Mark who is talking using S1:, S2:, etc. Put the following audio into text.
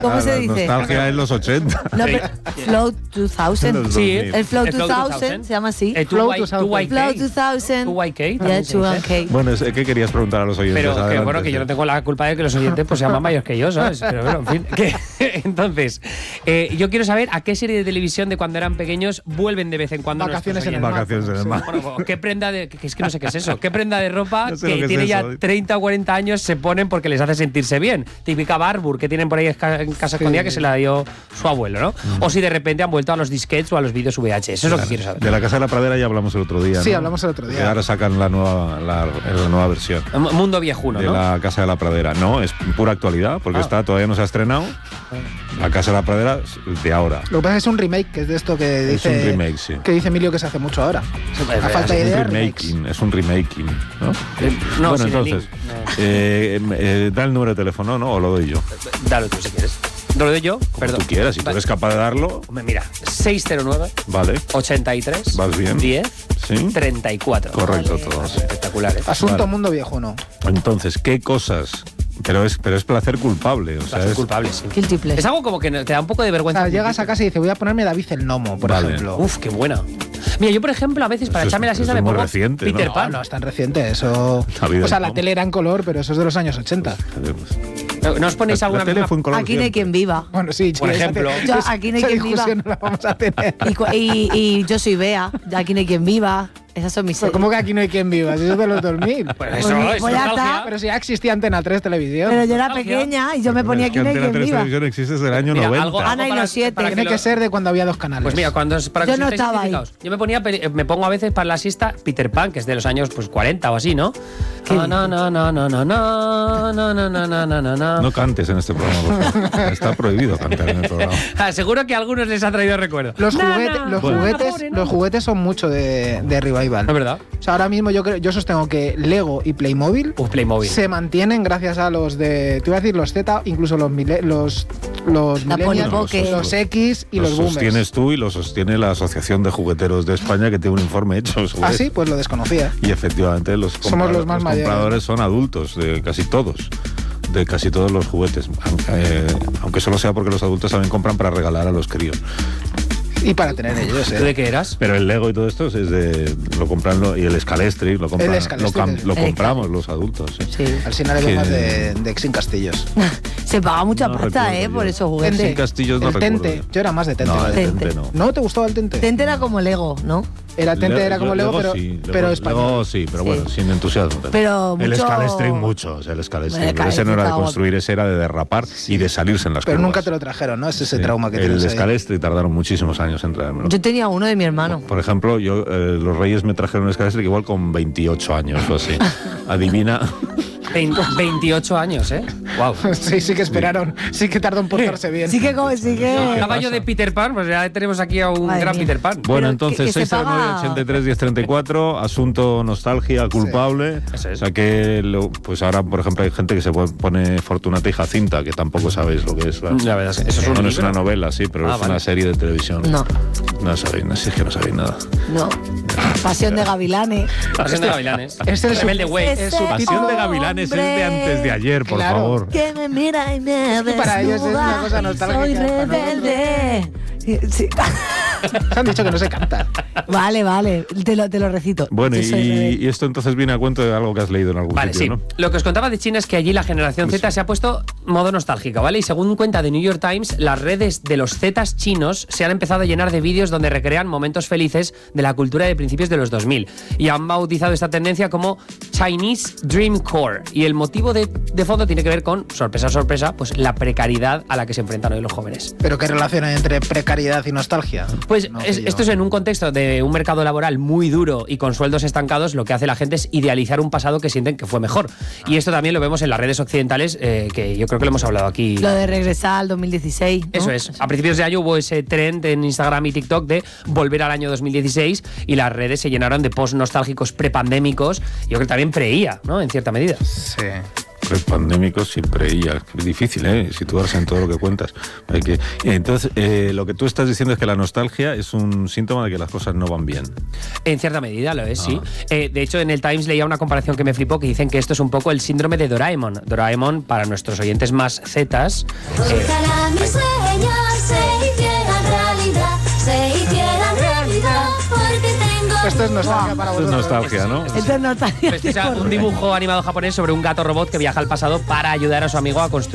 S1: ¿Cómo se dice?
S2: Nostalgia en los 80.
S1: No, pero Flow 2000.
S3: Sí,
S1: El Flow 2000 se llama así.
S3: Flow 2000.
S1: Flow 2000.
S3: 2YK
S1: Yeah,
S3: también se dice.
S1: 2YK.
S2: Bueno, ¿qué querías preguntar a los oyentes?
S3: Pero que
S2: Adelante,
S3: bueno, que
S2: sí.
S3: yo no tengo la culpa de que los oyentes pues sean más mayores que yo, ¿sabes? Pero bueno, en fin. Entonces, yo quiero saber a qué serie de televisión de cuando eran pequeños vuelven de vez en cuando
S4: Vacaciones en el
S3: mar.
S2: Vacaciones en el mar.
S3: Bueno, ¿qué prenda de que es que no sé qué es eso? ¿Qué prenda de ropa
S2: No sé lo
S3: que
S2: que
S3: tiene
S2: es
S3: ya
S2: eso.
S3: 30 o 40 años se ponen porque les hace sentirse bien? Típica Barbour que tienen por ahí en casa escondida que se la dio su abuelo, ¿no? O si de repente han vuelto a los disquetes o a los vídeos VHS. Eso es lo que quiero saber.
S2: De la Casa de la Pradera ya hablamos el otro día.
S4: Sí,
S2: ¿no?
S4: hablamos el otro día.
S2: Que ahora sacan la nueva versión
S3: Mundo viejuno,
S2: de
S3: ¿no?
S2: la Casa de la Pradera. No, es pura actualidad, porque todavía no se ha estrenado. La Casa de la Pradera es de ahora.
S4: Lo que pasa es que es un remake, que es de esto que dice.
S2: Es un remake, sí.
S4: Que dice Emilio que se hace mucho ahora. A falta de
S2: Es
S4: idea,
S2: un remaking, es un remaking, ¿no?
S3: No,
S2: Bueno,
S3: sin el
S2: entonces,
S3: link.
S2: da el número de teléfono, ¿no? O lo doy yo.
S3: Dalo tú si quieres. ¿Lo doy yo?
S2: Como
S3: Perdón.
S2: tú quieras, si tú
S3: Vale.
S2: eres capaz de darlo,
S3: Hombre, mira, 609
S2: vale.
S3: 83
S2: Vas bien.
S3: 10
S2: Sí.
S3: 34.
S2: Correcto,
S1: Vale.
S2: todo. sí.
S3: Espectacular, ¿eh?
S4: Asunto
S2: Vale.
S4: mundo viejuno.
S2: Entonces, ¿qué cosas? Pero es placer culpable, o sea,
S3: Placer
S2: es
S3: culpable, sí.
S1: Guilty pleasure.
S3: Es algo como que te da un poco de vergüenza.
S4: Llegas a casa y dices, voy a ponerme David el Gnomo, por
S2: Vale.
S4: ejemplo.
S3: Uf, qué buena. Mira, yo por ejemplo a veces para
S2: Eso es-
S3: echarme la
S2: eso
S3: siesta
S2: es
S3: me
S2: muy
S3: pongo
S2: reciente, ¿no?
S3: Peter
S4: No,
S3: Pan.
S4: no, es tan reciente. Eso.
S2: David
S4: O sea,
S2: el
S4: la
S2: Gnomo.
S4: tele era en color, pero eso es de los años 80.
S3: ¿No os ponéis alguna
S2: la tele
S3: vez
S2: fue en color
S1: Aquí no hay
S2: siempre.
S1: quien viva.
S4: Bueno, sí,
S3: Por
S4: esa
S3: ejemplo.
S4: te-
S1: Yo,
S4: esa-
S1: aquí no hay
S4: esa
S1: quien viva.
S4: discusión no la vamos a tener.
S1: Y yo soy Bea. Aquí no hay quien viva. Esas son mis
S4: Pero
S1: series.
S4: ¿cómo que aquí no hay quien viva? Si eso es de los 2000.
S3: Pues
S1: Pues
S3: eso,
S1: ya
S3: es nostalgia.
S1: está.
S4: Pero si ya existía Antena 3 Televisión.
S1: Pero yo era
S3: Nostalgia.
S1: pequeña y yo me ponía
S2: Es que
S1: Aquí no hay
S2: Antena
S1: quien
S2: 3
S1: viva.
S2: Televisión existe desde el año
S3: Mira,
S2: 90.
S3: algo
S1: Ana y
S3: para-
S1: los 7.
S3: para que
S4: Tiene
S3: lo-
S4: que ser de cuando había dos canales.
S3: Pues mira, para que
S1: Yo
S3: os
S1: no
S3: sintáis
S1: estaba ahí.
S3: identificados. Yo me pongo a veces para la siesta Peter Pan, que es de los años pues 40 o así, ¿no?
S1: ¿Qué
S2: No cantes en este programa, por favor. Está prohibido cantar en el programa.
S3: Seguro que a algunos les ha traído recuerdo.
S4: Los,
S3: Na,
S4: juguete-
S3: na,
S4: los,
S3: na,
S4: juguetes,
S3: pobre, na.
S4: los juguetes son mucho de revival.
S3: ¿No es verdad?
S4: O sea, ahora mismo yo sostengo que Lego y Playmobil
S3: Playmobil.
S4: se mantienen gracias a los de. Te iba a decir los Z, incluso los millennials,
S1: Polly Pocket.
S4: los X y los boomers.
S2: sostienes tú y lo sostiene la Asociación de Jugueteros de España, que tiene un informe hecho sobre
S4: Ah,
S2: eso.
S4: sí, pues lo desconocía.
S2: Y efectivamente los
S4: Somos los más mayores.
S2: compradores son adultos, de casi todos. De casi todos los juguetes. Aunque solo sea porque los adultos también compran para regalar a los críos.
S4: Y para tener ellos,
S3: ¿Tú de qué eras?
S2: Pero el Lego y todo esto es lo compran y el Scalestri lo compran,
S4: El Scalestri,
S2: lo compramos los adultos. Sí.
S1: Sí.
S4: Al final le
S2: Que-
S4: veo más de Exin Castillos.
S1: Se paga mucha
S2: No
S1: pasta,
S2: recuerdo yo.
S1: por esos
S2: Sin
S1: juguetes.
S2: Castillos no
S4: el
S2: recuerdo.
S4: Tente. Yo era más de Tente.
S2: No, el
S4: ¿vale?
S1: Tente.
S2: Tente no.
S4: ¿No te gustaba el Tente?
S1: Tente era como Lego, ¿no?
S4: Era Tente, era como Lego, pero,
S2: sí,
S4: pero español.
S2: Lego sí, pero
S1: Sí.
S2: bueno, sin entusiasmo.
S1: Pero
S2: el
S1: mucho-
S2: Scalestri mucho, o sea, el Scalestri.
S1: El
S2: Pero ese no era de
S1: estaba
S2: construir, ese era de derrapar y de salirse en las
S4: Pero
S2: curvas.
S4: nunca te lo trajeron, ¿no? Es ese
S2: Sí.
S4: trauma que
S2: El
S4: tienes ahí.
S2: Scalestri tardaron muchísimos años en traérmelo.
S1: Yo tenía uno de mi hermano.
S2: Por ejemplo, los Reyes me trajeron un Scalestri igual con 28 años o así. Adivina.
S3: 28 años, ¿eh? Wow.
S4: Sí que esperaron. Sí que tardó en portarse bien.
S1: Sí que como, sí que.
S3: Hablaba yo de Peter Pan, pues ya tenemos aquí a un
S1: Madre
S3: gran
S1: mía.
S3: Peter Pan.
S2: Bueno,
S1: Pero
S2: entonces
S1: que se paga-
S2: 609-83-1034, asunto nostalgia culpable.
S3: Eso es.
S2: O sea que, pues ahora, por ejemplo, hay gente que se pone Fortunata y Jacinta, que tampoco sabéis lo que es. ¿verdad?
S3: La verdad es que eso es un
S2: No es
S3: libro.
S2: una novela, sí, pero
S3: Ah,
S2: es
S3: vale.
S2: una serie de televisión.
S1: No,
S2: No sabéis, no, si es que no sabéis nada.
S1: no. Pasión de Gavilanes.
S3: Pasión de Gavilanes.
S4: Este es
S3: Rebelde Way.
S4: es su
S2: Pasión de
S4: título.
S2: Gavilanes es de antes de ayer, por
S4: Claro.
S2: favor.
S1: Que me mira y me
S4: que para ellos es una
S1: desnuda
S4: cosa
S1: y
S4: nostálgica,
S1: soy
S4: para
S1: rebelde. Sí.
S4: Han dicho que no se canta.
S1: Vale, te lo recito.
S2: Bueno,
S1: Yo soy rebelde.
S2: y esto entonces viene a cuento de algo que has leído en algún
S3: Vale, sí.
S2: sitio, ¿no?
S3: Lo que os contaba de China es que allí la generación Z se ha puesto modo nostálgica, ¿vale? Y según cuenta de New York Times, las redes de los Zetas chinos se han empezado a llenar de vídeos donde recrean momentos felices de la cultura de principios de los 2000. Y han bautizado esta tendencia como Chinese Dream Core. Y el motivo de fondo tiene que ver con, sorpresa, sorpresa, pues la precariedad a la que se enfrentan hoy los jóvenes.
S4: ¿Pero qué relación hay entre precariedad y nostalgia?
S3: Pues
S4: No,
S3: esto es en un contexto de un mercado laboral muy duro y con sueldos estancados, lo que hace la gente es idealizar un pasado que sienten que fue mejor. Y esto también lo vemos en las redes occidentales, que yo creo que lo hemos hablado aquí.
S1: Lo de regresar al 2016. ¿no?
S3: Eso es. A principios de año hubo ese trend en Instagram y TikTok de volver al año 2016 y las redes se llenaron de posts nostálgicos prepandémicos. Yo creo que también preía, ¿no? En cierta medida.
S4: Sí.
S2: siempre pandémicos, siempre y es difícil, situarse en todo lo que cuentas. Entonces, lo que tú estás diciendo es que la nostalgia es un síntoma de que las cosas no van bien.
S3: En cierta medida lo es, sí. De hecho, en el Times leía una comparación que me flipó, que dicen que esto es un poco el síndrome de Doraemon. Doraemon, para nuestros oyentes más zetas...
S5: Ojalá mis sueños se hicieran realidad, porque tengo...
S4: Esto es nostalgia para
S2: Esto es
S4: vosotros.
S2: nostalgia, ¿no?
S1: Esto es nostalgia.
S3: un dibujo animado japonés sobre un gato robot que viaja al pasado para ayudar a su amigo a construir